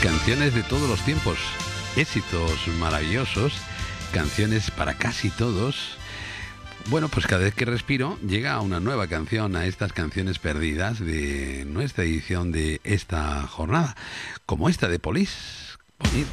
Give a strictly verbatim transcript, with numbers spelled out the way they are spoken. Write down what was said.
Canciones de todos los tiempos, éxitos maravillosos, canciones para casi todos. Bueno, pues cada vez que respiro llega una nueva canción a estas canciones perdidas de nuestra edición de esta jornada, como esta de Police.